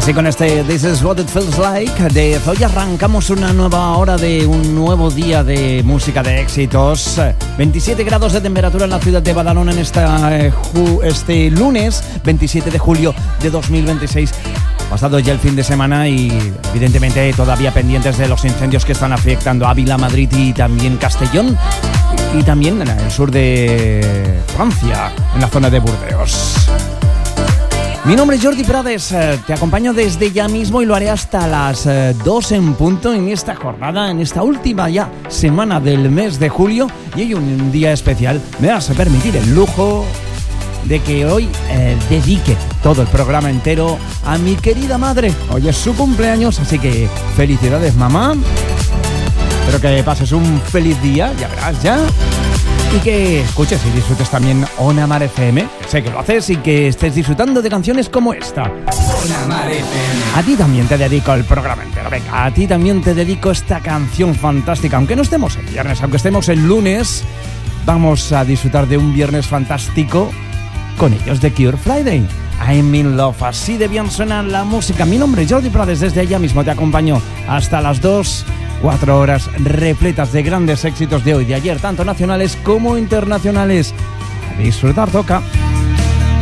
Así con este This is what it feels like de hoy arrancamos una nueva hora de un nuevo día de música de éxitos. 27 grados de temperatura en la ciudad de Badalona en este lunes 27 de julio de 2026. Pasado ya el fin de semana y evidentemente todavía pendientes de los incendios que están afectando Ávila, Madrid y también Castellón y también en el sur de Francia, en la zona de Burdeos. Mi nombre es Jordi Prades, te acompaño desde ya mismo y lo haré hasta las 2 en punto en esta jornada, en esta última ya semana del mes de julio. Y hoy un día especial, me vas a permitir el lujo de que hoy dedique todo el programa entero a mi querida madre. Hoy es su cumpleaños, así que felicidades, mamá. Espero que pases un feliz día, ya verás, ya. Y que escuches y disfrutes también Ona Mar FM, que sé que lo haces, y que estés disfrutando de canciones como esta. Ona Mar FM. A ti también te dedico el programa entero. Venga, a ti también te dedico esta canción fantástica. Aunque no estemos el viernes, aunque estemos el lunes, vamos a disfrutar de un viernes fantástico con ellos, The Cure, Friday. I'm in love. Así de bien suena la música. Mi nombre es Jordi Prades, desde allá mismo te acompaño hasta las 2. 4 horas repletas de grandes éxitos de hoy, de ayer, tanto nacionales como internacionales. A disfrutar toca.